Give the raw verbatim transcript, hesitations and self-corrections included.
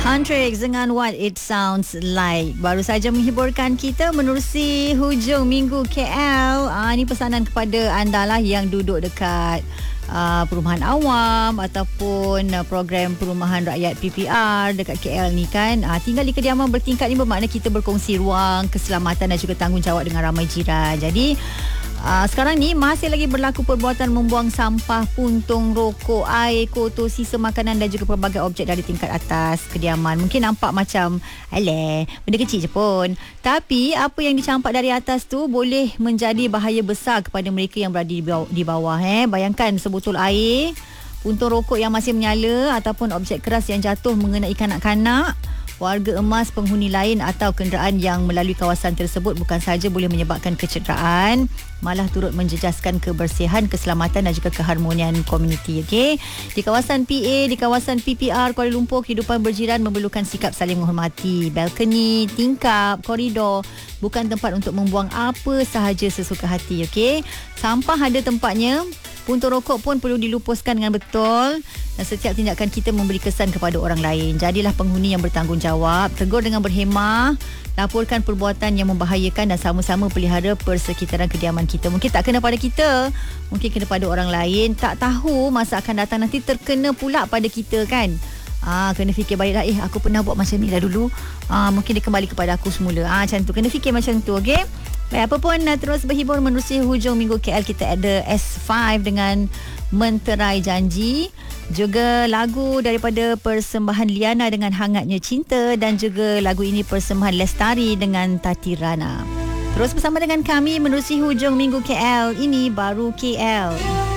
Huntrix dengan What It Sounds Like baru saja menghiburkan kita menerusi hujung minggu K L. Ah, ini pesanan kepada anda lah yang duduk dekat uh, perumahan awam ataupun uh, program perumahan rakyat P P R dekat K L ni kan. Ah, tinggal di kediaman bertingkat ni bermakna kita berkongsi ruang, keselamatan dan juga tanggungjawab dengan ramai jiran. Jadi Uh, sekarang ni masih lagi berlaku perbuatan membuang sampah, puntung rokok, air kotor, sisa makanan dan juga pelbagai objek dari tingkat atas kediaman. Mungkin nampak macam alah, benda kecil je pun. Tapi apa yang dicampak dari atas tu boleh menjadi bahaya besar kepada mereka yang berada di bawah, di bawah eh. Bayangkan sebotol air, puntung rokok yang masih menyala ataupun objek keras yang jatuh mengenai kanak-kanak, warga emas, penghuni lain atau kenderaan yang melalui kawasan tersebut bukan sahaja boleh menyebabkan kecederaan, malah turut menjejaskan kebersihan, keselamatan dan juga keharmonian komuniti. Okey, di kawasan P A, di kawasan P P R Kuala Lumpur, kehidupan berjiran memerlukan sikap saling menghormati. Balkoni, tingkap, koridor bukan tempat untuk membuang apa sahaja sesuka hati. Okey, sampah ada tempatnya. Puntung rokok pun perlu dilupuskan dengan betul dan setiap tindakan kita memberi kesan kepada orang lain. Jadilah penghuni yang bertanggungjawab, tegur dengan berhemah, laporkan perbuatan yang membahayakan dan sama-sama pelihara persekitaran kediaman kita. Mungkin tak kena pada kita, mungkin kena pada orang lain. Tak tahu masa akan datang nanti terkena pula pada kita kan. Ah, kena fikir baiklah, eh aku pernah buat macam ni dah dulu. Ah, mungkin dia kembali kepada aku semula. Ah, macam tu, kena fikir macam tu, okey? Baik, apa pun terus berhibur menerusi hujung minggu K L. Kita ada S lima dengan Menterai Janji, juga lagu daripada persembahan Liana dengan Hangatnya Cinta, dan juga lagu ini persembahan Lestari dengan Tati Rana. Terus bersama dengan kami menerusi hujung minggu K L. Ini baru K L.